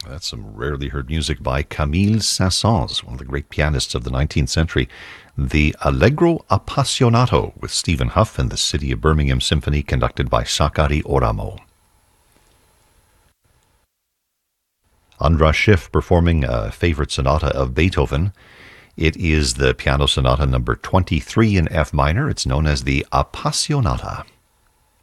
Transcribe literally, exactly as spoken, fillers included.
That's some rarely heard music by Camille Saint-Saëns, one of the great pianists of the nineteenth century. The Allegro Appassionato with Stephen Huff and the City of Birmingham Symphony, conducted by Sakari Oramo. Andras Schiff performing a favorite sonata of Beethoven. It is the piano sonata number twenty-three in F minor. It's known as the Appassionata.